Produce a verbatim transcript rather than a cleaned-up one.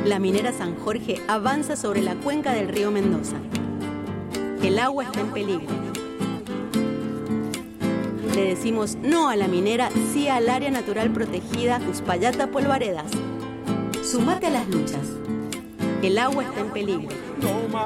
La minera San Jorge avanza sobre la cuenca del río Mendoza. El agua está en peligro. Le decimos no a la minera, sí al área natural protegida Uspallata-Polvaredas. Sumate a las luchas. El agua está en peligro. No más